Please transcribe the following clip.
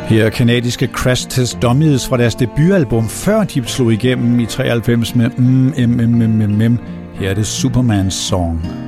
Her er kanadiske Crash Test Dummies fra deres debutalbum, før de slog igennem i 93 med Her er det Superman's Song.